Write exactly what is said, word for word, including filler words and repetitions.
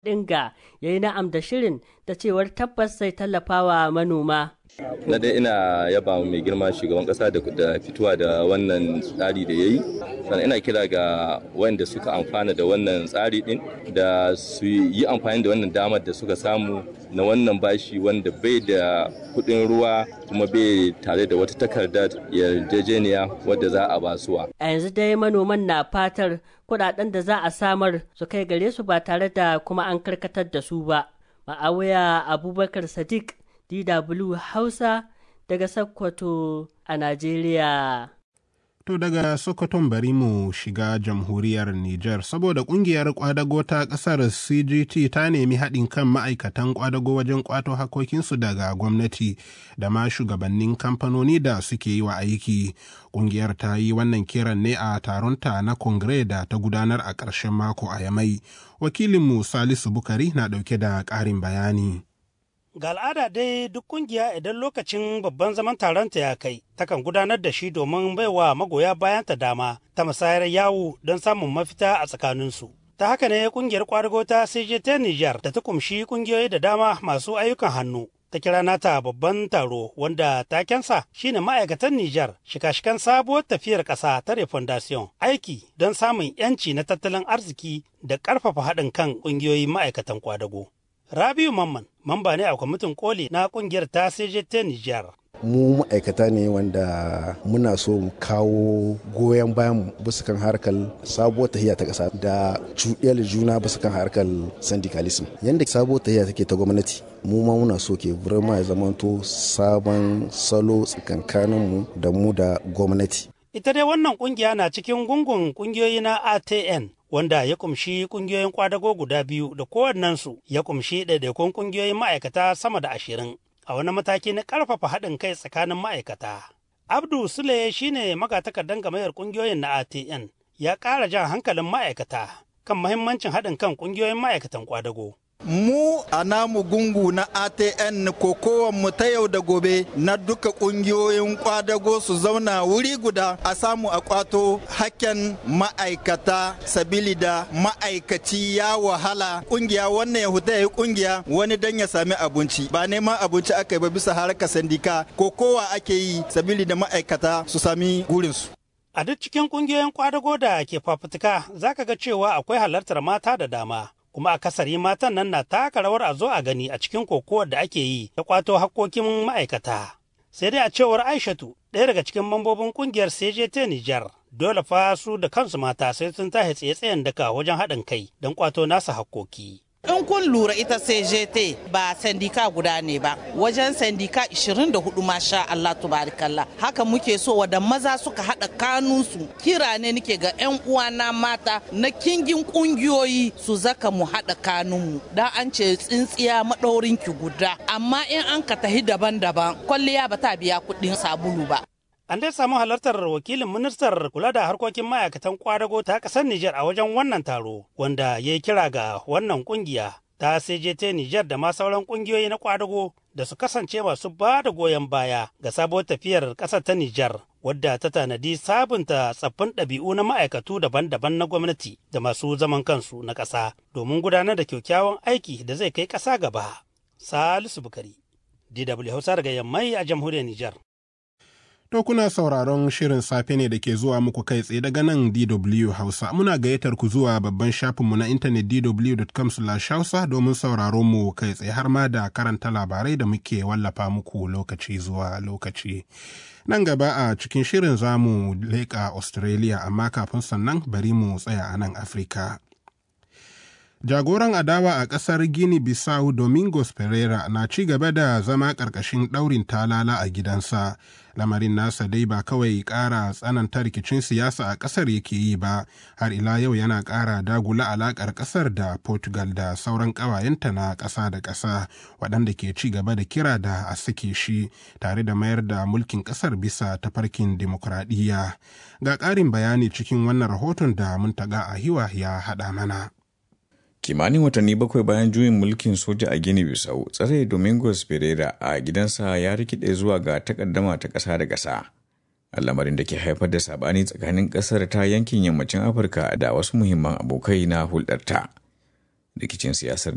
Dinga ya yi na'am da shirin da cewar tabbas zai tallafawa manoma. Na dai ina yaba mai girma shugaban kasa da fitowa da wannan tsari da ya yi, sannan ina kira ga wanda suka amfana da wannan tsari din da su yi amfani da wannan damar da suka samu na wannan bashi wanda bai da kuɗin ruwa kuma bai tare da wata takardar yarjejeniya wadda za a basuwa. A yanzu dai manoman na fatar kuɗaɗen da za a samar su kai gare su ba tare da kuma an karkatar da su ba. Ma'awiya Abubakar Sadiq, D W Hausa daga Sokoto a Najeriya. To daga Sokoton bari mu shiga jamhuriyar Nijar saboda kungiyar kwadago ta kasar C G T ta nemi haɗin kan ma'aikatan kwadago wajen kwato hakokinsu daga gwamnati da ma shugabannin kamfanoni da suke yi wa aiki. Kungiyar ta yi wannan kiran ne a taronta na kongre da ta gudanar a ƙarshen mako a Yamai. Wakilinmu Salisu Bukari na ɗauke da ƙarin bayani. Ga al'ada dai duk kungiya idan lokacin babban zaman taronta ya kai, takan gudanar da shi domin baiwa magoya bayanta dama ta musayar yawo don samun mafita a tsakaninsu. Ta haka ne kungiyar kwadago ta C G T Niger da ta kumshi kungiyoyi da dama masu ayyukan hannu. Ta kira nata babban taro wanda takensa shine ma'aikatan Niger shika-shikan sabuwar tafiyar ƙasa ta refondation, aiki don samun 'yanci na tattalin arziki da ƙarfafa haɗin kan ƙungiyoyin ma'aikatan kwadago. Rabiu Mamman, mamba ne a kwamitin koli na kungiyar ta C G T Niger. Mu ma'aikata ne wanda muna so mu kawo goyon bayan bisa kan harkar sabuwar tahiya ta ƙasa da cuɗiyar juna bisa kan harkar syndicalism. Yanda sabuwar tahiya take ta gwamnati, mu ma muna so ke burma ya zamanto sabon salo tsakankaninmu da mu da gwamnati. Ita dai wannan kungiya na cikin gungun kungiyoyi na A T N. Wanda ya kumshi kungiyoyin kwadago guda biyu da kowannensu ya kumshi ɗaiɗaikun kungiyoyin ma'aikata sama da ashirin a wani mataki na ƙarfafa haɗin kai tsakanin ma'aikata. Abdu Sule shine magatakardan gamayyar kungiyoyin na A T N, ya ƙara jan hankalin ma'aikata kan mahimmancin haɗin kan kungiyoyin ma'aikatan kwadago. Mu a namu gungu na A T N mu ta yau da gobe na duka kungiyoyin kwadago su zauna wuri guda a samu a kwato hakken ma'aikata sabili da ma'aikaci ya wahala kungiya wannan ya huta ya yi kungiya wani dan ya sami abinci ba neman abinci aka yi ba bisa harkar sandika kokowa ake yi sabili da ma'aikata su sami gurinsu. A duk cikin kungiyoyin kwadago da ke fafutuka zaka ga cewa akwai halartar mata da dama. Kuma akasari matan nan na taka rawar a zo a gani a cikin kokowar da ake yi ta kwato hakkokin ma'aikata. Sai dai a cewar Aishatu, ɗaya daga cikin mambobin ƙungiyar C G T Niger, dole fa su da kansu mata sai sun tashi tsaye-tsayen daka wajen haɗin kai don kwato nasa hakkoki. In kun lura ita C G T ba sandika guda ne ba, wajen sandika ishirin da hudu masha Allah tubarikallah. Haka muke so wadda maza suka haɗa kanunsu, kira ne nake ga 'yan uwana mata na kingin ƙungiyoyi su zaka mu haɗa kanunmu. Da an ce tsintsiya maɗaurin ki guda, amma in an ka tahi daban-daban, kwalliya ba ta biya kuɗin sabulu ba. An dai samu halartar wakilin ministar kula da harkokin ma'aikatan kwadago ta ƙasar Nijar a wajen wannan taro, wanda ya yi kira ga wannan ƙungiya ta C G T Nijar da ma sauran ƙungiyoyi na kwadago da su kasance masu ba da goyon baya ga sabuwar tafiyar ƙasar ta Nijar, wadda ta tanadi sabunta tsaffin ɗabi'u na ma'aikatu daban-daban na gwamnati da masu zaman kansu na ƙasa domin gudanar da kyakkyawan aiki da zai kai ƙasa gaba. Salisu Bukari, D W Hausa daga Yammai a jamhuriyar Nijar. To kuna sauraron shirin safe ne da ke zuwa muku kai tsaye daga nan D W Hausa. Muna gayyatar ku zuwa babban shafinmu na intanet d w dot com slash hausa domin sauraron mu kai tsaye har ma da karanta labarai da muke wallafa muku lokaci zuwa lokaci. Nan gaba a cikin shirin zamu leƙa Australia amma kafin sannan bari mu tsaya a nan Afirka. Jagoran adawa a ƙasar Guinea Bissau Domingos Pereira na ci gaba da zama ƙarƙashin ɗaurin talala a gidansa. Lamarin nasa dai ba kawai ƙara tsananta rikicin siyasa a ƙasar yake yi ba, har ila yau yana ƙara dagula alaƙar ƙasar da Portugal da sauran ƙawayenta na ƙasa da ƙasa, waɗanda ke ci gaba da kira da a sake shi, tare da mayar da mulkin ƙasar bisa tafarkin dimokuraɗiyya. Ga ƙarin bayani cikin wannan rahoton da Muntaga Ahiwa ya haɗa mana. Kimanin watanni bakwai bayan juyin mulkin soja a Guinea Bissau, tsare Domingos Pereira a gidansa ya rikide zuwa ga takaddama ta ƙasa da ƙasa. Al'amarin da ke haifar da sabani tsakanin ƙasar ta yankin yammacin Afirka da wasu muhimman abokai na hulɗarta. Rikicin siyasar